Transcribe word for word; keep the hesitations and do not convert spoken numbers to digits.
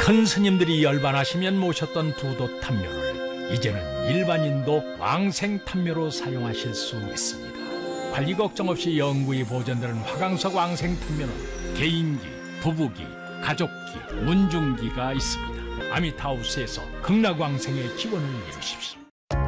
큰 스님들이 열반하시면 모셨던 부도 탐묘를 이제는 일반인도 왕생 탐묘로 사용하실 수 있습니다. 관리 걱정 없이 영구히 보존되는 화강석 왕생 탐묘는 개인기, 부부기, 가족기, 문중기가 있습니다. 아미타우스에서 극락왕생의 기원을 이루십시오.